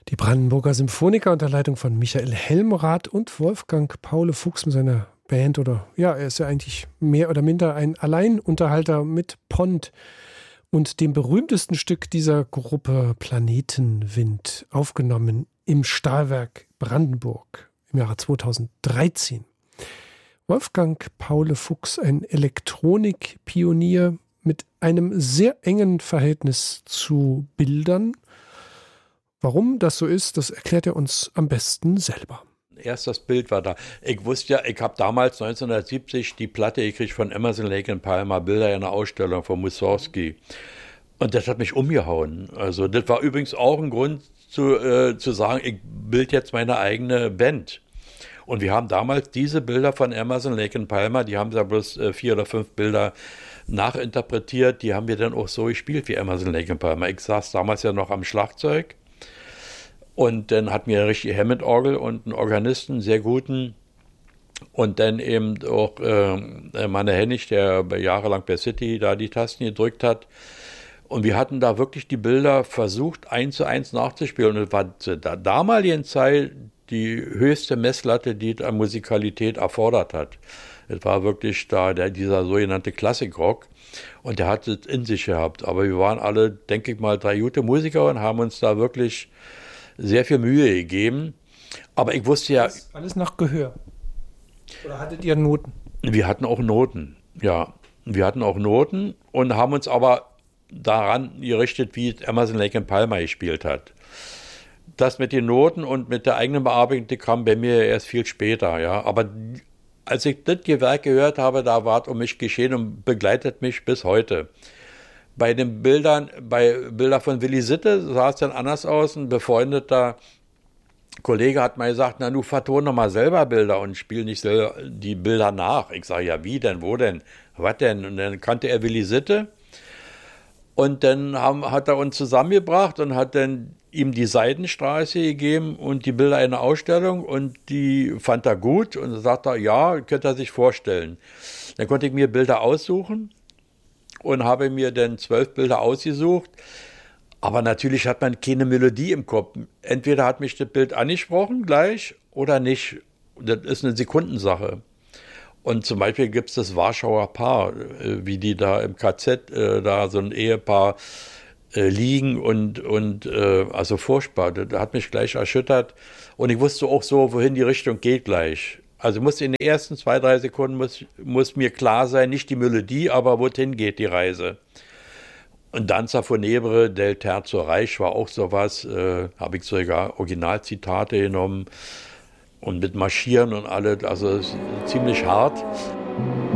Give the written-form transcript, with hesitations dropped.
Die Brandenburger Symphoniker unter Leitung von Michael Helmrath und Wolfgang Paule Fuchs mit seiner Band, oder ja, er ist ja eigentlich mehr oder minder ein Alleinunterhalter mit Pont und dem berühmtesten Stück dieser Gruppe Planetenwind, aufgenommen im Stahlwerk Brandenburg im Jahre 2013. Wolfgang Paule Fuchs, ein Elektronikpionier mit einem sehr engen Verhältnis zu Bildern. Warum das so ist, das erklärt er uns am besten selber. Erst das Bild war da. Ich wusste ja, ich habe damals 1970 die Platte gekriegt von Emerson, Lake and Palmer, Bilder in einer Ausstellung von Mussorgsky. Und das hat mich umgehauen. Also das war übrigens auch ein Grund zu sagen, ich bild jetzt meine eigene Band. Und wir haben damals diese Bilder von Emerson, Lake and Palmer, die haben da bloß 4 oder 5 Bilder nachinterpretiert, die haben wir dann auch so gespielt wie Emerson, Lake and Palmer. Ich saß damals ja noch am Schlagzeug. Und dann hatten wir eine richtige Hammond-Orgel und einen Organisten, sehr guten. Und dann eben auch Manne Hennig, der jahrelang bei City da die Tasten gedrückt hat. Und wir hatten da wirklich die Bilder versucht, 1:1 nachzuspielen. Und das war zu der damaligen Zeit die höchste Messlatte, die es an Musikalität erfordert hat. Es war wirklich da dieser sogenannte Klassikrock. Und der hat es in sich gehabt. Aber wir waren alle, denke ich mal, 3 gute Musiker und haben uns da wirklich sehr viel Mühe gegeben, aber ich wusste ja... Alles nach Gehör? Oder hattet ihr Noten? Wir hatten auch Noten, ja. Wir hatten auch Noten und haben uns aber daran gerichtet, wie Emerson, Lake and Palmer gespielt hat. Das mit den Noten und mit der eigenen Bearbeitung kam bei mir erst viel später, ja. Aber als ich das Gewerk gehört habe, da war es um mich geschehen und begleitet mich bis heute. Bei Bildern von Willy Sitte sah es dann anders aus. Ein befreundeter Kollege hat mal gesagt, na, du verton doch mal selber Bilder und spiel nicht selber die Bilder nach. Ich sage, ja, wie denn, wo denn, was denn? Und dann kannte er Willy Sitte und dann hat er uns zusammengebracht und hat dann ihm die Seidenstraße gegeben und die Bilder in einer Ausstellung und die fand er gut und dann sagte er, ja, könnte er sich vorstellen. Dann konnte ich mir Bilder aussuchen und habe mir dann 12 Bilder ausgesucht. Aber natürlich hat man keine Melodie im Kopf. Entweder hat mich das Bild angesprochen gleich oder nicht. Das ist eine Sekundensache. Und zum Beispiel gibt es das Warschauer Paar, wie die da im KZ, da so ein Ehepaar liegen und also furchtbar. Das hat mich gleich erschüttert. Und ich wusste auch so, wohin die Richtung geht gleich. Also muss in den ersten 2, 3 Sekunden muss mir klar sein, nicht die Melodie, aber wohin geht die Reise. Und Danza Funebre del Terzo Reich war auch sowas, habe ich sogar Originalzitate genommen und mit Marschieren und alles, also ziemlich hart.